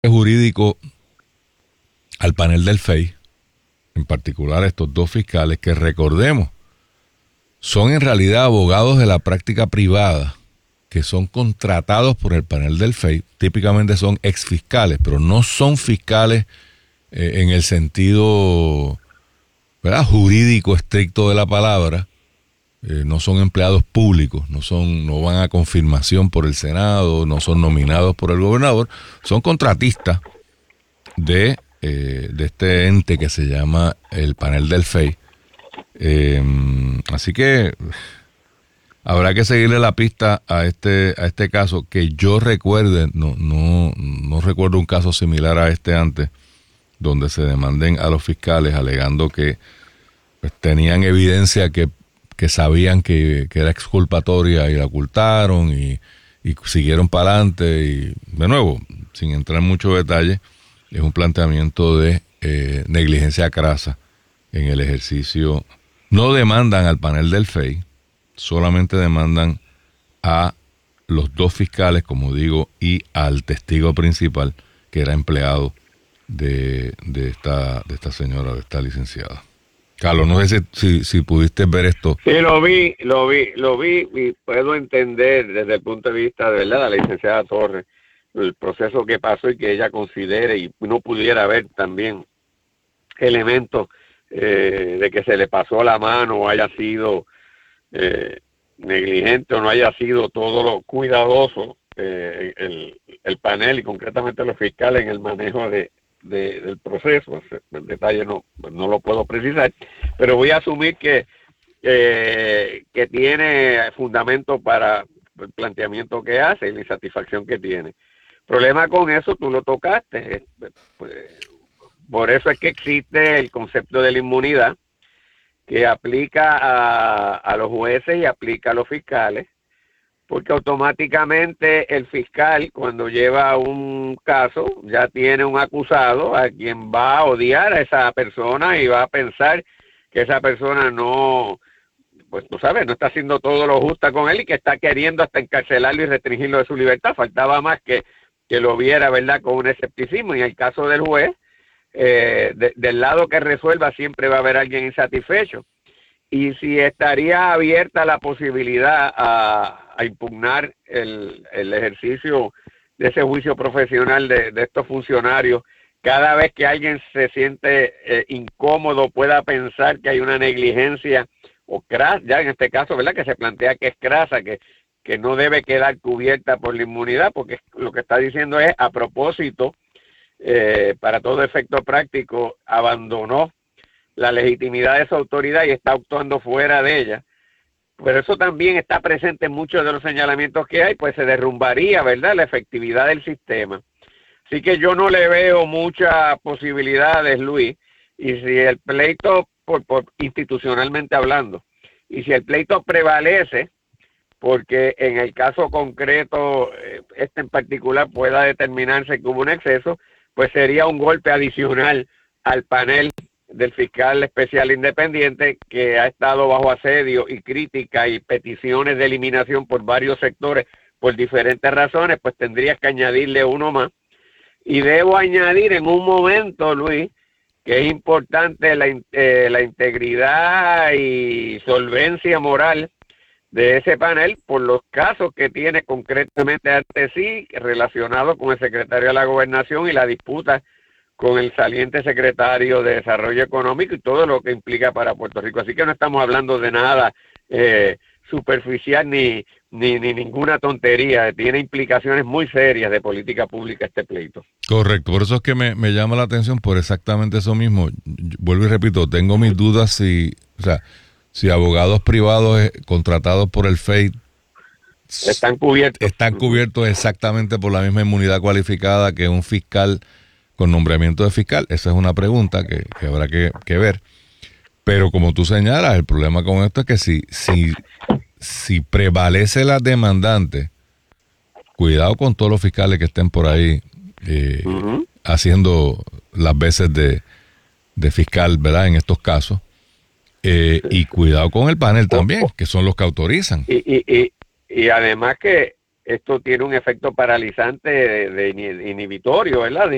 jurídico al panel del FEI, en particular a estos dos fiscales que, recordemos, son en realidad abogados de la práctica privada que son contratados por el panel del FEI. Típicamente son exfiscales, pero no son fiscales en el sentido, ¿verdad?, jurídico estricto de la palabra. No son empleados públicos, no van a confirmación por el Senado, no son nominados por el gobernador, son contratistas de este ente que se llama el panel del FEI. Así que habrá que seguirle la pista a este caso, que yo recuerde, no recuerdo un caso similar a este antes, donde se demanden a los fiscales alegando que pues, tenían evidencia que sabían que era exculpatoria y la ocultaron y siguieron para adelante. Y de nuevo, sin entrar en mucho detalle, es un planteamiento de negligencia crasa en el ejercicio. No demandan al panel del FEI, solamente demandan a los dos fiscales, como digo, y al testigo principal, que era empleado de esta señora, de esta licenciada. Carlos, no sé si pudiste ver esto. Sí, lo vi y puedo entender desde el punto de vista de verdad la licenciada Torres el proceso que pasó y que ella considere y no pudiera haber también elementos de que se le pasó la mano o haya sido negligente o no haya sido todo lo cuidadoso el panel y concretamente los fiscales en el manejo del proceso. El detalle no lo puedo precisar, pero voy a asumir que tiene fundamento para el planteamiento que hace y la insatisfacción que tiene. Problema con eso, tú lo tocaste, pues, por eso es que existe el concepto de la inmunidad que aplica a los jueces y aplica a los fiscales, porque automáticamente el fiscal, cuando lleva un caso, ya tiene un acusado a quien va a odiar a esa persona y va a pensar que esa persona pues tú sabes, no está haciendo todo lo justo con él y que está queriendo hasta encarcelarlo y restringirlo de su libertad. Faltaba más que lo viera, ¿verdad?, con un escepticismo. Y en el caso del juez, del lado que resuelva siempre va a haber alguien insatisfecho. Y si estaría abierta la posibilidad a impugnar el ejercicio de ese juicio profesional de estos funcionarios, cada vez que alguien se siente incómodo pueda pensar que hay una negligencia o crasa, ya en este caso, ¿verdad?, que se plantea que es crasa, que no debe quedar cubierta por la inmunidad, porque lo que está diciendo es, a propósito, para todo efecto práctico, abandonó la legitimidad de esa autoridad y está actuando fuera de ella. Pero eso también está presente en muchos de los señalamientos que hay, pues se derrumbaría, ¿verdad?, la efectividad del sistema. Así que yo no le veo muchas posibilidades, Luis, y si el pleito, por institucionalmente hablando, y si el pleito prevalece, porque en el caso concreto, en particular, pueda determinarse que hubo un exceso, pues sería un golpe adicional al panel del fiscal especial independiente que ha estado bajo asedio y crítica y peticiones de eliminación por varios sectores por diferentes razones, pues tendrías que añadirle uno más. Y debo añadir en un momento, Luis, que es importante la integridad y solvencia moral de ese panel por los casos que tiene concretamente ante sí relacionados con el secretario de la Gobernación y la disputa con el saliente secretario de Desarrollo Económico y todo lo que implica para Puerto Rico. Así que no estamos hablando de nada superficial ni ninguna tontería. Tiene implicaciones muy serias de política pública este pleito. Correcto, por eso es que me llama la atención por exactamente eso mismo. Vuelvo y repito, tengo mis dudas si abogados privados contratados por el FEI están cubiertos exactamente por la misma inmunidad cualificada que un fiscal con nombramiento de fiscal. Esa es una pregunta que habrá que ver. Pero como tú señalas, el problema con esto es que si prevalece la demandante, cuidado con todos los fiscales que estén por ahí haciendo las veces de fiscal, ¿verdad?, en estos casos. Y cuidado con el panel también, que son los que autorizan. Y además que esto tiene un efecto paralizante de inhibitorio, ¿verdad?,